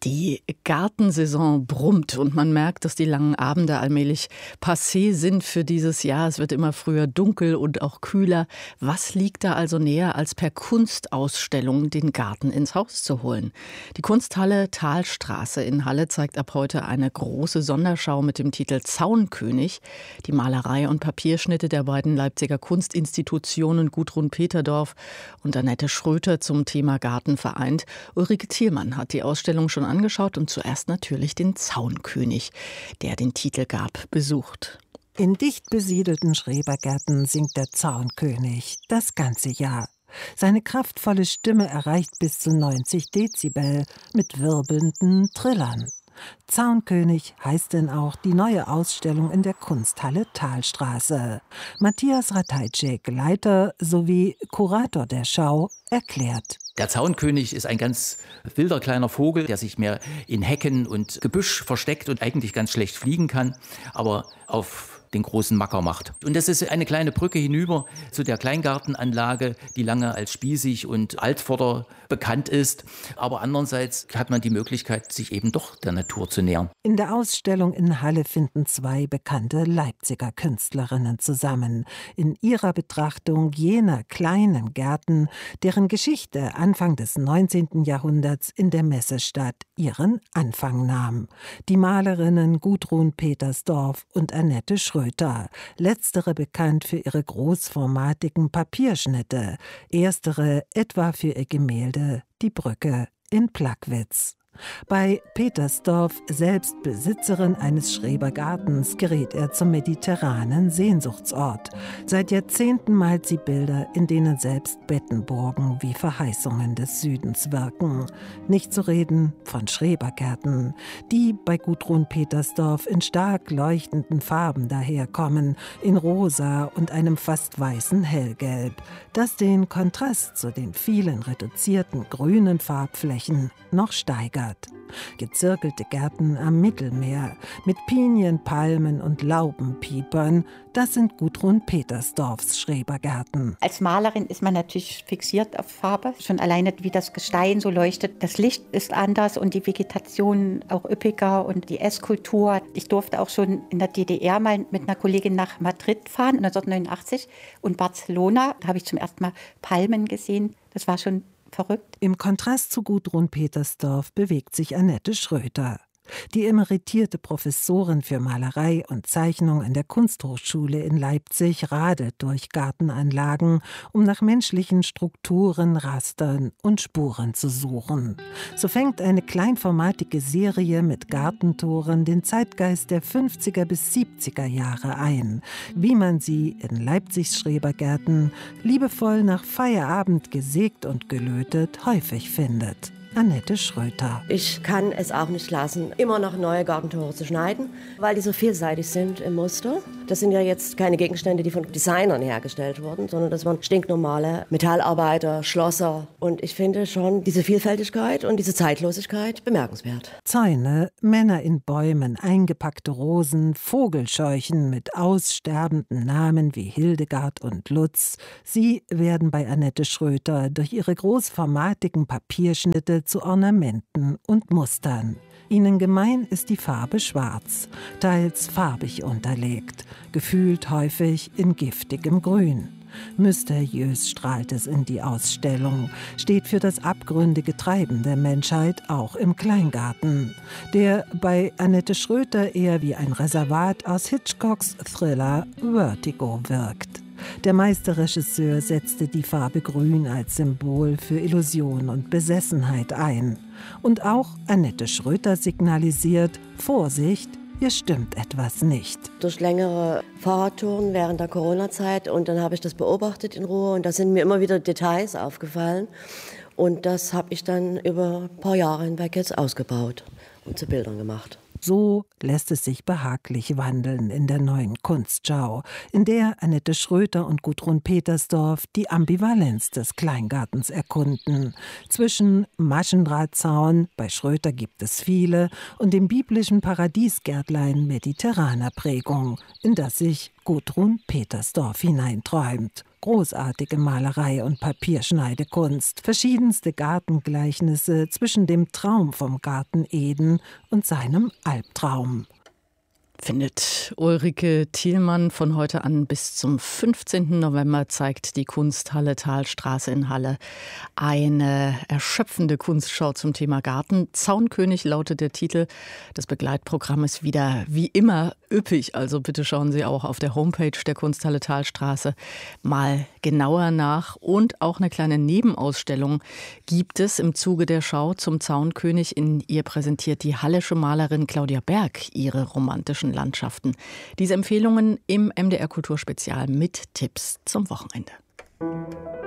Die Gartensaison brummt und man merkt, dass die langen Abende allmählich passé sind für dieses Jahr. Es wird immer früher dunkel und auch kühler. Was liegt da also näher, als per Kunstausstellung den Garten ins Haus zu holen? Die Kunsthalle Thalstraße in Halle zeigt ab heute eine große Sonderschau mit dem Titel Zaunkönig. Die Malerei und Papierschnitte der beiden Leipziger Kunstinstitutionen Gudrun Peterdorf und Annette Schröter zum Thema Garten vereint. Ulrike Thielmann hat die Ausstellung schon angeschaut und zuerst natürlich den Zaunkönig, der den Titel gab, besucht. In dicht besiedelten Schrebergärten singt der Zaunkönig das ganze Jahr. Seine kraftvolle Stimme erreicht bis zu 90 Dezibel mit wirbelnden Trillern. Zaunkönig heißt denn auch die neue Ausstellung in der Kunsthalle Thalstraße. Matthias Ratajczyk, Leiter sowie Kurator der Schau, erklärt. Der Zaunkönig ist ein ganz wilder kleiner Vogel, der sich mehr in Hecken und Gebüsch versteckt und eigentlich ganz schlecht fliegen kann, aber auf den großen Macker macht. Und das ist eine kleine Brücke hinüber zu der Kleingartenanlage, die lange als spießig und Altvorder bekannt ist. Aber andererseits hat man die Möglichkeit, sich eben doch der Natur zu nähern. In der Ausstellung in Halle finden zwei bekannte Leipziger Künstlerinnen zusammen. In ihrer Betrachtung jener kleinen Gärten, deren Geschichte Anfang des 19. Jahrhunderts in der Messestadt ihren Anfang nahm. Die Malerinnen Gudrun Peterdorf und Annette Schröter. Letztere bekannt für ihre großformatigen Papierschnitte, erstere etwa für ihr Gemälde Die Brücke in Plagwitz. Bei Petersdorf, selbst Besitzerin eines Schrebergartens, gerät er zum mediterranen Sehnsuchtsort. Seit Jahrzehnten malt sie Bilder, in denen selbst Bettenburgen wie Verheißungen des Südens wirken. Nicht zu reden von Schrebergärten, die bei Gudrun Petersdorf in stark leuchtenden Farben daherkommen, in rosa und einem fast weißen Hellgelb, das den Kontrast zu den vielen reduzierten grünen Farbflächen noch steigert. Gezirkelte Gärten am Mittelmeer mit Pinien, Palmen und Laubenpiepern, das sind Gudrun Petersdorfs Schrebergärten. Als Malerin ist man natürlich fixiert auf Farbe. Schon alleine, wie das Gestein so leuchtet. Das Licht ist anders und die Vegetation auch üppiger und die Esskultur. Ich durfte auch schon in der DDR mal mit einer Kollegin nach Madrid fahren, 1989, und Barcelona. Da habe ich zum ersten Mal Palmen gesehen. Das war schon verrückt. Im Kontrast zu Gudrun Petersdorf bewegt sich Annette Schröter. Die emeritierte Professorin für Malerei und Zeichnung an der Kunsthochschule in Leipzig radelt durch Gartenanlagen, um nach menschlichen Strukturen, Rastern und Spuren zu suchen. So fängt eine kleinformatige Serie mit Gartentoren den Zeitgeist der 50er bis 70er Jahre ein, wie man sie in Leipzigs Schrebergärten, liebevoll nach Feierabend gesägt und gelötet, häufig findet. Annette Schröter. Ich kann es auch nicht lassen, immer noch neue Gartentore zu schneiden, weil die so vielseitig sind im Muster. Das sind ja jetzt keine Gegenstände, die von Designern hergestellt wurden, sondern das waren stinknormale Metallarbeiter, Schlosser. Und ich finde schon diese Vielfältigkeit und diese Zeitlosigkeit bemerkenswert. Zäune, Männer in Bäumen, eingepackte Rosen, Vogelscheuchen mit aussterbenden Namen wie Hildegard und Lutz. Sie werden bei Annette Schröter durch ihre großformatigen Papierschnitte zu Ornamenten und Mustern. Ihnen gemein ist die Farbe schwarz, teils farbig unterlegt, gefühlt häufig in giftigem Grün. Mysteriös strahlt es in die Ausstellung, steht für das abgründige Treiben der Menschheit auch im Kleingarten, der bei Annette Schröter eher wie ein Reservat aus Hitchcocks Thriller Vertigo wirkt. Der Meisterregisseur setzte die Farbe Grün als Symbol für Illusion und Besessenheit ein. Und auch Annette Schröter signalisiert: Vorsicht, hier stimmt etwas nicht. Durch längere Fahrradtouren während der Corona-Zeit, und dann habe ich das beobachtet in Ruhe, und da sind mir immer wieder Details aufgefallen. Und das habe ich dann über ein paar Jahre hinweg jetzt ausgebaut und zu Bildern gemacht. So lässt es sich behaglich wandeln in der neuen Kunstschau, in der Annette Schröter und Gudrun Petersdorf die Ambivalenz des Kleingartens erkunden. Zwischen Maschendrahtzaun, bei Schröter gibt es viele, und dem biblischen Paradiesgärtlein mediterraner Prägung, in das sich Gudrun Petersdorf hineinträumt. großartige Malerei und Papierschneidekunst, verschiedenste Gartengleichnisse zwischen dem Traum vom Garten Eden und seinem Albtraum. Findet Ulrike Thielmann. Von heute an bis zum 15. November zeigt die Kunsthalle Thalstraße in Halle eine erschöpfende Kunstschau zum Thema Garten. Zaunkönig lautet der Titel. Das Begleitprogramm ist wieder wie immer üppig. Also bitte schauen Sie auch auf der Homepage der Kunsthalle Thalstraße mal genauer nach. Und auch eine kleine Nebenausstellung gibt es im Zuge der Schau zum Zaunkönig. In ihr präsentiert die hallische Malerin Claudia Berg ihre romantischen Landschaften. Diese Empfehlungen im MDR Kulturspezial mit Tipps zum Wochenende.